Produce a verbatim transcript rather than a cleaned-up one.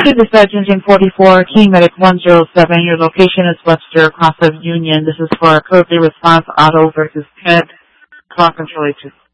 Dispatch Engine forty-four, Key Medic one zero seven. Your location is Webster, across of Union. This is for a code response auto versus P E D. Clock control agent.